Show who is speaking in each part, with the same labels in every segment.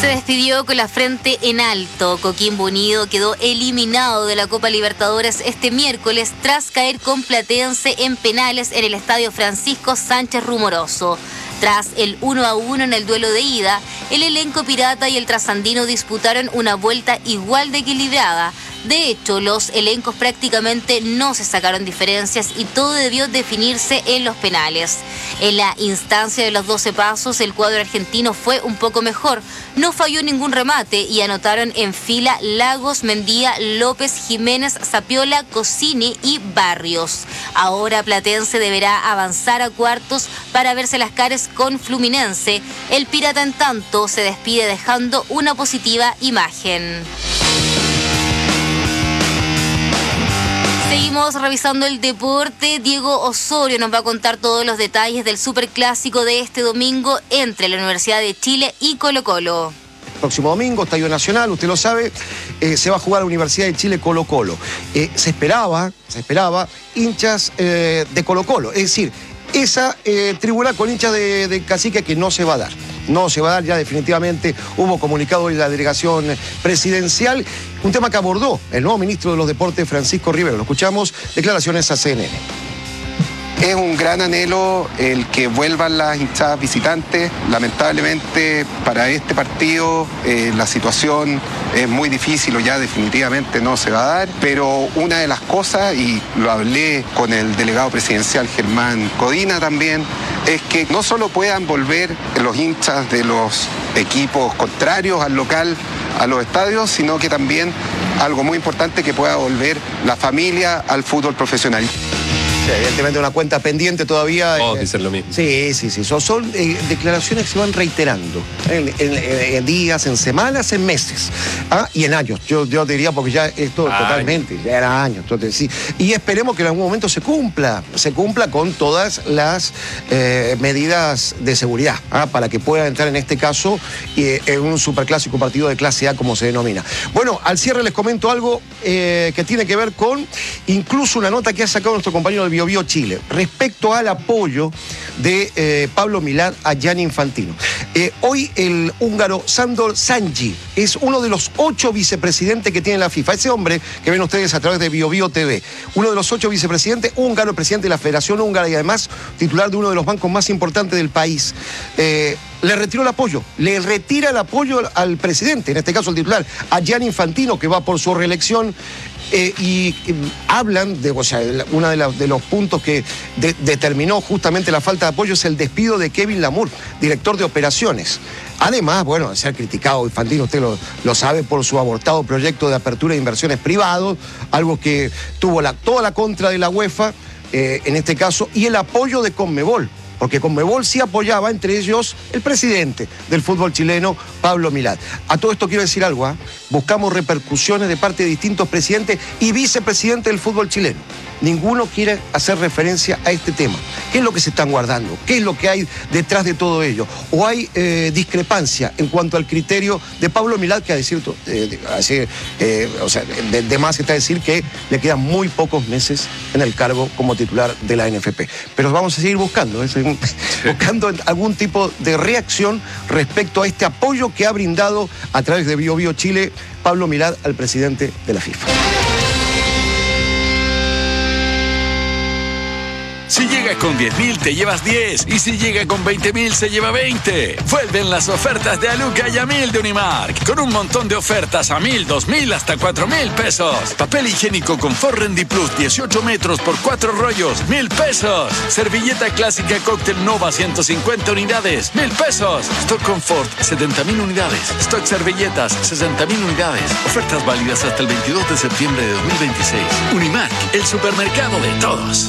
Speaker 1: Se despidió con la frente en alto. Coquimbo Unido quedó eliminado de la Copa Libertadores este miércoles tras caer con Platense en penales en el Estadio Francisco Sánchez Rumoroso. Tras el 1-1 en el duelo de ida, el elenco pirata y el trasandino disputaron una vuelta igual de equilibrada. De hecho, los elencos prácticamente no se sacaron diferencias y todo debió definirse en los penales. En la instancia de los 12 pasos, el cuadro argentino fue un poco mejor. No falló ningún remate y anotaron en fila Lagos, Mendía, López, Jiménez, Zapiola, Cosini y Barrios. Ahora Platense deberá avanzar a cuartos para verse las caras con Fluminense. El pirata, en tanto, se despide dejando una positiva imagen. Seguimos revisando el deporte. Diego Osorio nos va a contar todos los detalles del superclásico de este domingo entre la Universidad de Chile y Colo-Colo.
Speaker 2: Próximo domingo, Estadio Nacional, usted lo sabe, se va a jugar a la Universidad de Chile Colo-Colo. Se esperaba hinchas de Colo-Colo, es decir, esa tribuna con hinchas de Cacique que no se va a dar. No se va a dar, ya definitivamente hubo comunicado de la delegación presidencial, un tema que abordó el nuevo ministro de los Deportes, Francisco Rivero. Lo escuchamos, declaraciones a CNN.
Speaker 3: Es un gran anhelo el que vuelvan las hinchadas visitantes. Lamentablemente para este partido la situación es muy difícil o ya definitivamente no se va a dar, pero una de las cosas, y lo hablé con el delegado presidencial Germán Codina también, es que no solo puedan volver los hinchas de los equipos contrarios al local a los estadios, sino que también algo muy importante, que pueda volver la familia al fútbol profesional.
Speaker 2: Sí, evidentemente una cuenta pendiente todavía.
Speaker 4: Todos dicen lo mismo.
Speaker 2: Sí. Son declaraciones que se van reiterando en días, en semanas, en meses y en años. Yo diría, porque ya esto totalmente, ya era años. Entonces, sí. Y esperemos que en algún momento se cumpla con todas las medidas de seguridad para que pueda entrar en este caso en un superclásico partido de clase A, como se denomina. Bueno, al cierre les comento algo que tiene que ver con incluso una nota que ha sacado nuestro compañero de BioBio Chile respecto al apoyo de Pablo Milad a Gianni Infantino. Hoy el húngaro Sándor Szányi es uno de los 8 vicepresidentes que tiene la FIFA. Ese hombre que ven ustedes a través de BioBio TV, uno de los 8 vicepresidentes, húngaro, presidente de la Federación Húngara y además titular de uno de los bancos más importantes del país. Le retiró el apoyo, le retira el apoyo al presidente, en este caso el titular, a Gianni Infantino, que va por su reelección. Y hablan de, uno de los puntos que determinó justamente la falta de apoyo es el despido de Kevin Lamour, director de operaciones. Además, bueno, de ser criticado Infantino, usted lo sabe, por su abortado proyecto de apertura de inversiones privados, algo que tuvo toda la contra de la UEFA, en este caso, y el apoyo de Conmebol. Porque Conmebol sí apoyaba, entre ellos, el presidente del fútbol chileno, Pablo Milad. A todo esto quiero decir algo, buscamos repercusiones de parte de distintos presidentes y vicepresidentes del fútbol chileno. Ninguno quiere hacer referencia a este tema. ¿Qué es lo que se están guardando? ¿Qué es lo que hay detrás de todo ello? ¿O hay discrepancia en cuanto al criterio de Pablo Milad, que de más está decir que le quedan muy pocos meses en el cargo como titular de la NFP? Pero vamos a seguir buscando algún tipo de reacción respecto a este apoyo que ha brindado a través de BioBio Chile Pablo Milad al presidente de la FIFA.
Speaker 5: Si llega con 10.000 te llevas 10 y si llega con 20.000 se lleva 20. Vuelven las ofertas de Aluca y a 1.000 de Unimark, con un montón de ofertas a 1.000, 2.000 hasta 4.000 pesos. Papel higiénico Confort Rendi Plus 18 metros por 4 rollos, 1.000 pesos. Servilleta clásica Cóctel Nova 150 unidades, 1.000 pesos. Stock Confort 70.000 unidades. Stock servilletas 60.000 unidades. Ofertas válidas hasta el 22 de septiembre de 2026. Unimark, el supermercado de todos.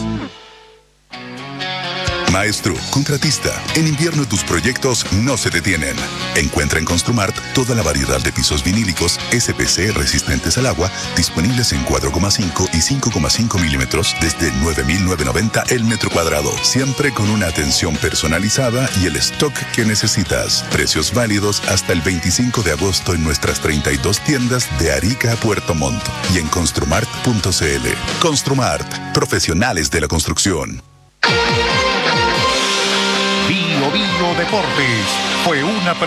Speaker 6: Maestro, contratista, en invierno tus proyectos no se detienen. Encuentra en Construmart toda la variedad de pisos vinílicos SPC resistentes al agua, disponibles en 4,5 y 5,5 milímetros desde 9.990 el metro cuadrado. Siempre con una atención personalizada y el stock que necesitas. Precios válidos hasta el 25 de agosto en nuestras 32 tiendas de Arica a Puerto Montt y en construmart.cl. Construmart, profesionales de la construcción.
Speaker 7: BioBio Deportes fue una